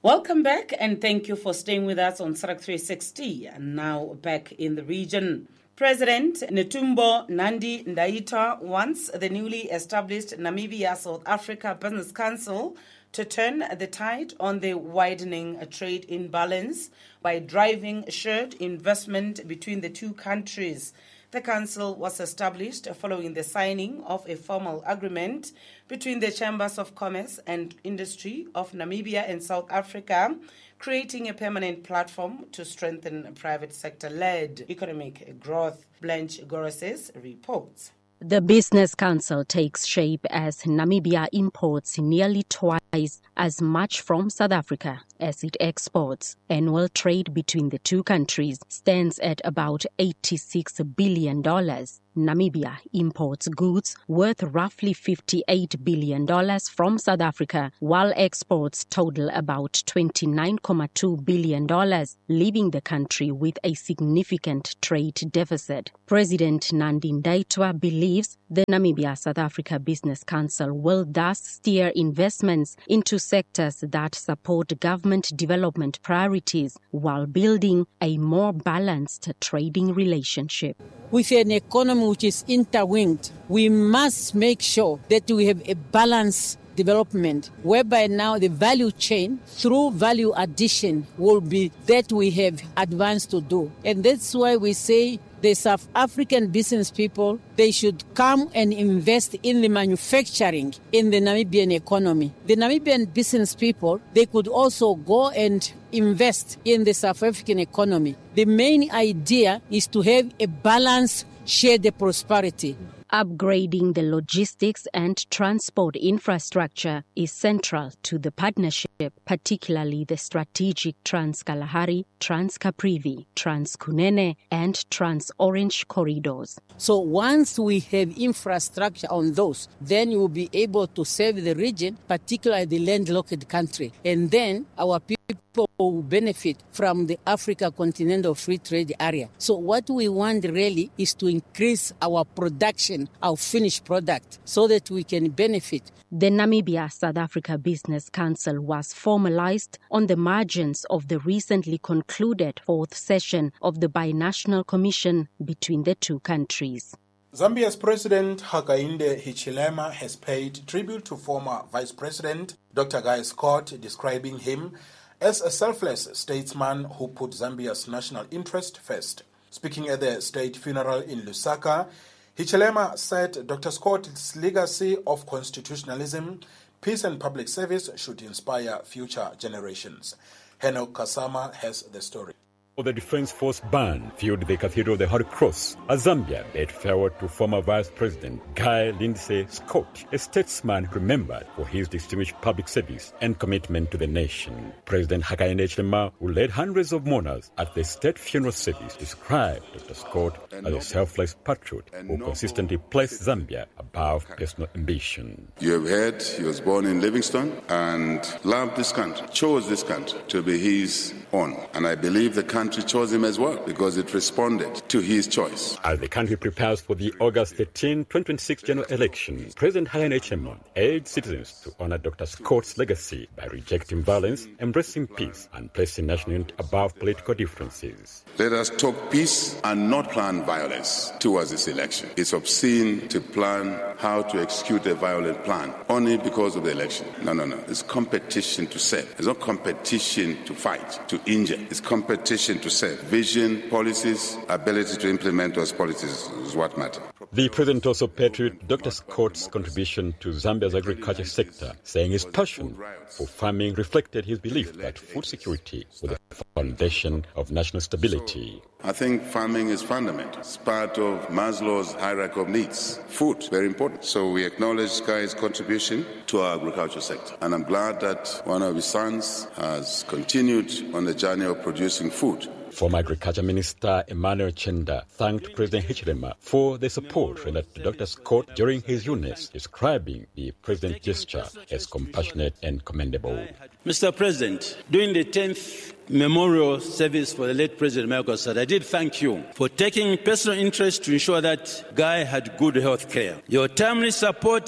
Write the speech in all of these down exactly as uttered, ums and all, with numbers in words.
Welcome back and thank you for staying with us on SADC three sixty. And now back in the region. President Netumbo Nandi-Ndaitwah wants the newly established Namibia-South Africa Business Council to turn the tide on the widening trade imbalance by driving shared investment between the two countries. The council was established following the signing of a formal agreement between the Chambers of Commerce and Industry of Namibia and South Africa, creating a permanent platform to strengthen private sector-led economic growth. Blanche Goroses reports. The Business Council takes shape as Namibia imports nearly twice as much from South Africa as it exports. Annual trade between the two countries stands at about eighty-six billion dollars. Namibia imports goods worth roughly fifty-eight billion dollars from South Africa, while exports total about twenty-nine point two billion dollars, leaving the country with a significant trade deficit. President Nandi-Ndaitwah believes the Namibia-South Africa Business Council will thus steer investments into sectors that support government development priorities while building a more balanced trading relationship. With an economy which is interlinked, we must make sure that we have a balanced development, whereby now the value chain through value addition will be that we have advanced to do. And that's why we say the South African business people, they should come and invest in the manufacturing in the Namibian economy. The Namibian business people, they could also go and invest in the South African economy. The main idea is to have a balanced shared prosperity. Upgrading the logistics and transport infrastructure is central to the partnership, particularly the strategic Trans-Kalahari, Trans-Caprivi, Trans-Kunene and Trans-Orange corridors. So once we have infrastructure on those, then we will be able to serve the region, particularly the landlocked country. And then our people will benefit from the Africa Continental Free Trade Area. So what we want really is to increase our production, our finished product, so that we can benefit. The Namibia-South Africa Business Council was formalized on the margins of the recently concluded fourth session of the Binational Commission between the two countries. Zambia's President Hakainde Hichilema has paid tribute to former Vice President Doctor Guy Scott, describing him as a selfless statesman who put Zambia's national interest first. Speaking at the state funeral in Lusaka, Hichilema said Doctor Scott's legacy of constitutionalism, peace and public service should inspire future generations. Henok Kasama has the story. The Defense Force Band filled the Cathedral of the Holy Cross as Zambia bade farewell to former Vice President Guy Lindsay Scott, a statesman remembered for his distinguished public service and commitment to the nation. President Hakainde Hichilema, who led hundreds of mourners at the state funeral service, described Doctor Scott as a selfless patriot who consistently placed Zambia above personal ambition. You have heard he was born in Livingstone and loved this country, chose this country to be his own. And I believe the country country chose him as well because it responded to his choice. As the country prepares for the August thirteenth, twenty twenty-six general election, President Hakainde Hichilema urged citizens to honor Doctor Scott's legacy by rejecting violence, embracing peace, and placing national unity above political differences. Let us talk peace and not plan violence towards this election. It's obscene to plan how to execute a violent plan only because of the election. No, no, no. It's competition to serve. It's not competition to fight, to injure. It's competition to serve. Vision, policies, ability to implement those policies is what matters. The president also paid tribute to Doctor Scott's contribution to Zambia's agriculture sector, saying his passion for farming reflected his belief that food security was the foundation of national stability. I think farming is fundamental. It's part of Maslow's hierarchy of needs. Food, very important. So we acknowledge Guy's contribution to our agriculture sector. And I'm glad that one of his sons has continued on the journey of producing food. Former Agriculture Minister Emmanuel Chenda thanked President Hichilema for the support rendered to Doctor Scott during his illness, describing the president's gesture as compassionate and commendable. Mister President, during the tenth memorial service for the late President Michael Sata, I did thank you for taking personal interest to ensure that Guy had good health care. Your timely support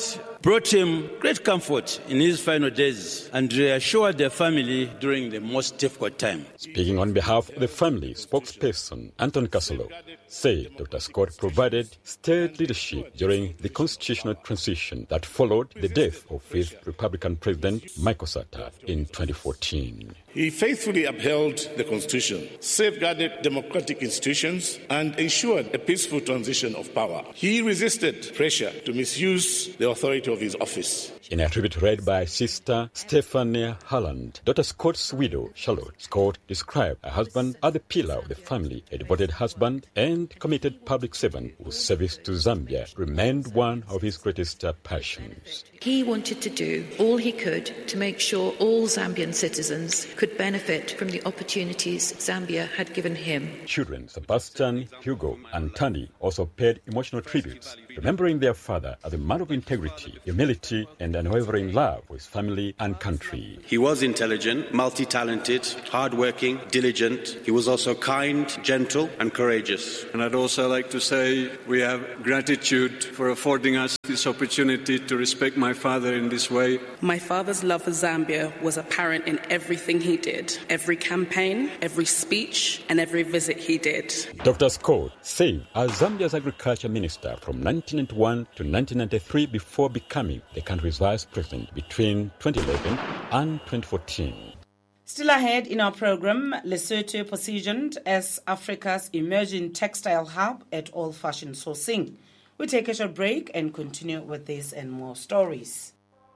brought him great comfort in his final days and reassured their family during the most difficult time. Speaking on behalf of the family, spokesperson Anton Kasolo said Doctor Scott provided state leadership during the constitutional transition that followed the death of fifth Republican President Michael Sata in twenty fourteen. He faithfully upheld the Constitution, safeguarded democratic institutions, and ensured a peaceful transition of power. He resisted pressure to misuse the authority of his office. In a tribute read by Sister Stephanie Holland, Doctor Scott's widow, Charlotte Scott, described her husband as the pillar of the family, a devoted husband and committed public servant whose service to Zambia remained one of his greatest passions. He wanted to do all he could to make sure all Zambian citizens could benefit from the opportunities Zambia had given him. Children Sebastian, Hugo, and Tani also paid emotional tributes, remembering their father as a man of integrity, humility, and unwavering love for his family and country. He was intelligent, multi-talented, hard-working, diligent. He was also kind, gentle, and courageous. And I'd also like to say we have gratitude for affording us this opportunity to respect my father in this way. My father's love for Zambia was apparent in everything he did, every campaign, every speech, and every visit he did. Doctor Scott served as Zambia's agriculture minister from nineteen ninety-one to nineteen ninety-three before becoming the country's vice president between twenty eleven and twenty fourteen. Still ahead in our program, Lesotho positioned as Africa's emerging textile hub at all fashion sourcing. We take a short break and continue with this and more stories.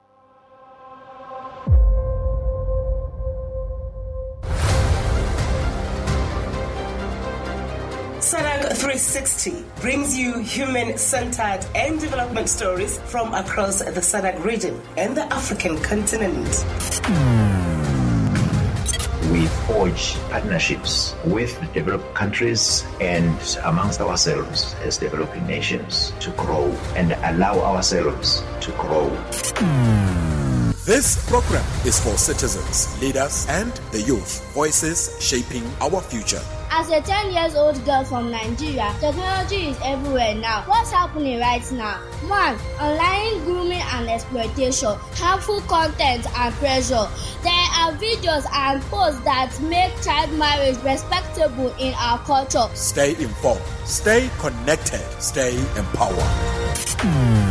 SADC three sixty brings you human-centered and development stories from across the SADC region and the African continent. We forge partnerships with the developed countries and amongst ourselves as developing nations to grow and allow ourselves to grow. This program is for citizens, leaders, and the youth. Voices shaping our future. As a ten years old girl from Nigeria, technology is everywhere now. What's happening right now? One, online grooming and exploitation, harmful content and pressure. There are videos and posts that make child marriage respectable in our culture. Stay informed, stay connected, stay empowered.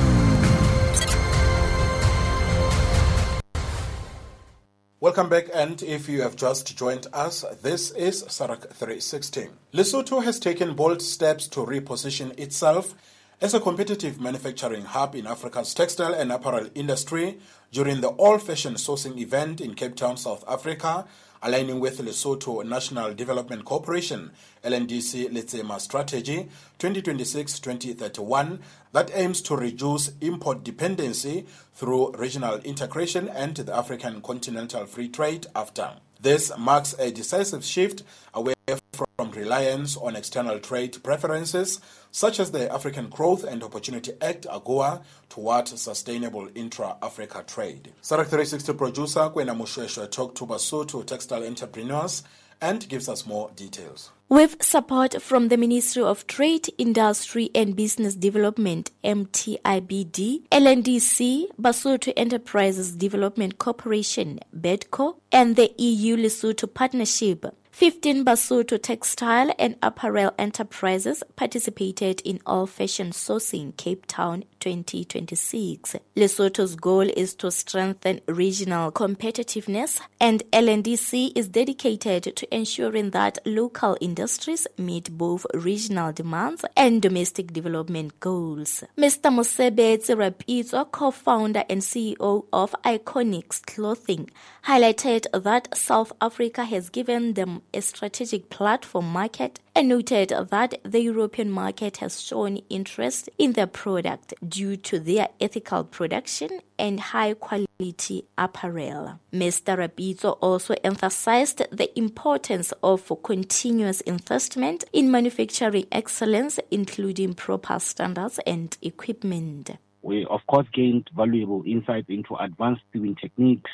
Welcome back, and if you have just joined us, this is SADC three sixty. Lesotho has taken bold steps to reposition itself as a competitive manufacturing hub in Africa's textile and apparel industry during the all-fashion sourcing event in Cape Town, South Africa, aligning with Lesotho National Development Corporation, L N D C Letsema Strategy twenty twenty-six to twenty thirty-one, that aims to reduce import dependency through regional integration and the African Continental Free Trade AfTA. This marks a decisive shift away from reliance on external trade preferences, such as the African Growth and Opportunity Act, AGOA, towards sustainable intra-Africa trade. SADC three sixty producer Kwena Mushweshwe talked to Basotho textile entrepreneurs and gives us more details. With support from the Ministry of Trade, Industry and Business Development, M T I B D, L N D C, Basotho Enterprises Development Corporation, BEDCO, and the E U Lesotho Partnership, fifteen Basotho textile and apparel enterprises participated in All Fashion Sourcing Cape Town twenty twenty-six. Lesotho's goal is to strengthen regional competitiveness, and L N D C is dedicated to ensuring that local industries meet both regional demands and domestic development goals. Mister Mosebetsi Rapitso, co-founder and C E O of Iconics Clothing, highlighted that South Africa has given them a strategic platform market and noted that the European market has shown interest in their product due to their ethical production and high-quality apparel. Mister Rapitso also emphasized the importance of continuous investment in manufacturing excellence, including proper standards and equipment. We, of course, gained valuable insights into advanced sewing techniques,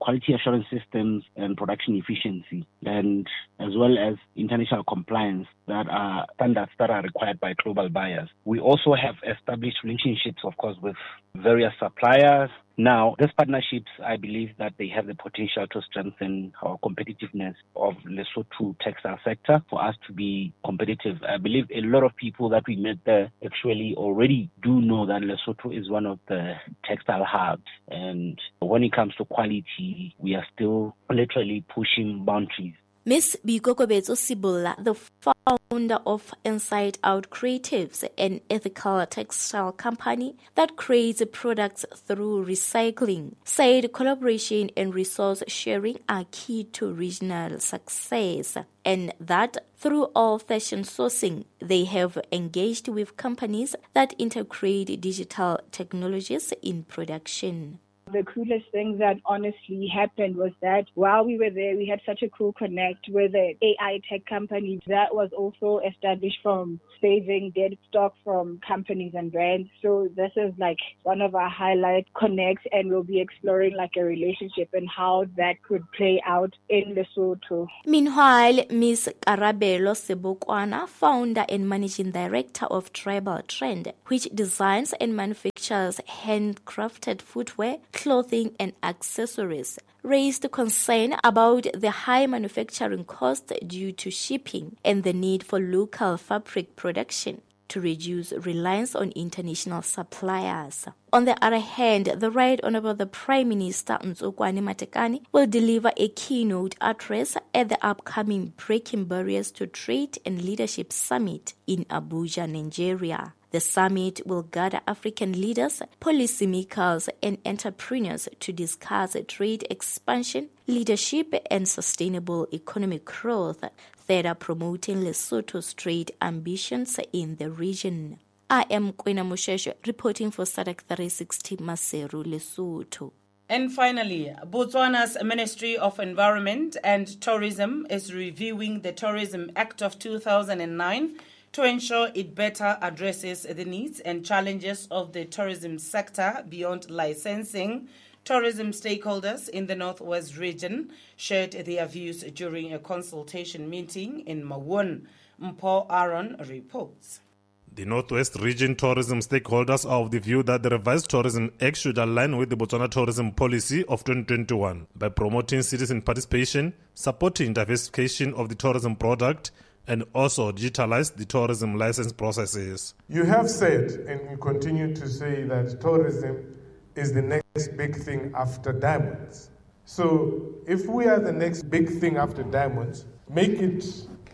quality assurance systems and production efficiency, and as well as international compliance that are standards that are required by global buyers. We also have established relationships, of course, with various suppliers. Now, these partnerships, I believe that they have the potential to strengthen our competitiveness of Lesotho textile sector for us to be competitive. I believe a lot of people that we met there actually already do know that Lesotho is one of the textile hubs. And when it comes to quality, we are still literally pushing boundaries. Miz Boikokobetso Sibola, the founder of Inside Out Creatives, an ethical textile company that creates products through recycling, said collaboration and resource sharing are key to regional success, and that through all fashion sourcing, they have engaged with companies that integrate digital technologies in production. The coolest thing that honestly happened was that while we were there, we had such a cool connect with an A I tech company that was also established from saving dead stock from companies and brands. So this is like one of our highlight connects, and we'll be exploring like a relationship and how that could play out in Lesotho. Meanwhile, Miz Karabelo Sebokwana, founder and managing director of Tribal Trend, which designs and manufactures handcrafted footwear, clothing and accessories, raised concern about the high manufacturing cost due to shipping and the need for local fabric production to reduce reliance on international suppliers. On the other hand, the Right Honourable the Prime Minister Ntsokwane Matekane will deliver a keynote address at the upcoming Breaking Barriers to Trade and Leadership Summit in Abuja, Nigeria. The summit will gather African leaders, policymakers, and entrepreneurs to discuss trade expansion, leadership, and sustainable economic growth, further promoting Lesotho's trade ambitions in the region. I am Kwena Mosheshe, reporting for SADC three sixty Maseru, Lesotho. And finally, Botswana's Ministry of Environment and Tourism is reviewing the Tourism Act of two thousand nine to ensure it better addresses the needs and challenges of the tourism sector beyond licensing. Tourism stakeholders in the Northwest region shared their views during a consultation meeting in Mawon. Mpo Aaron reports. The Northwest Region tourism stakeholders are of the view that the revised Tourism Act should align with the Botswana tourism policy of twenty twenty-one by promoting citizen participation, supporting diversification of the tourism product, and also digitalize the tourism license processes. You have said, and you continue to say, that tourism is the next big thing after diamonds. So if we are the next big thing after diamonds, make it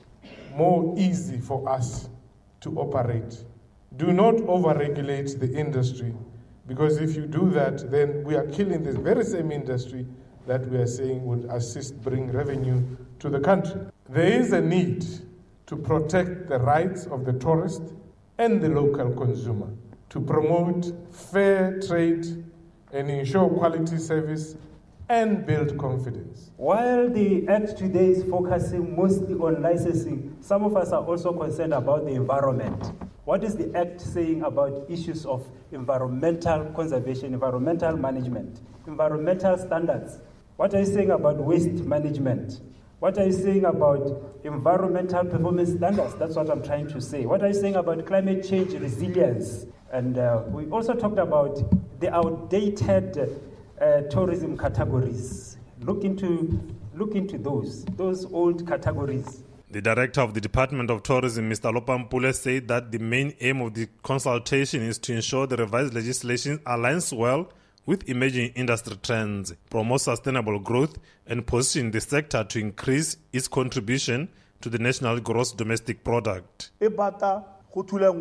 more easy for us to operate. Do not overregulate the industry, because if you do that, then we are killing this very same industry that we are saying would assist bring revenue to the country. There is a need to protect the rights of the tourist and the local consumer, to promote fair trade and ensure quality service and build confidence. While the Act today is focusing mostly on licensing, some of us are also concerned about the environment. What is the Act saying about issues of environmental conservation, environmental management, environmental standards? What are you saying about waste management? What are you saying about environmental performance standards? That's what I'm trying to say. What are you saying about climate change resilience? And uh, we also talked about the outdated uh, tourism categories. Look into, look into those, those old categories. The director of the Department of Tourism, Mister Lopampule, said that the main aim of the consultation is to ensure the revised legislation aligns well with emerging industry trends, promote sustainable growth, and position the sector to increase its contribution to the national gross domestic product. All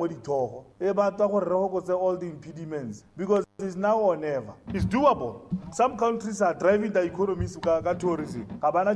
the impediments, because it's now or never. It's doable. Some countries are driving the economies with tourism.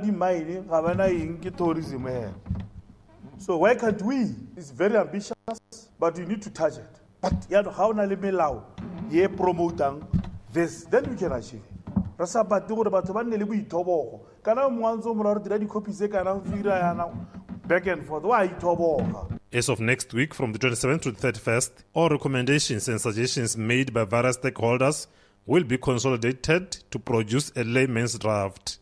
tourism. So why can't we? It's very ambitious, but you need to touch it. But how na le melao ye promoting this, then we can achieve it. Rasa batho gore batho ba nne le boithobogo. Kana mwanzo mo re dira di copy se kana fira yana back and forth. Why ithoboga? As of next week, from the twenty-seventh to the thirty-first, all recommendations and suggestions made by various stakeholders will be consolidated to produce a layman's draft.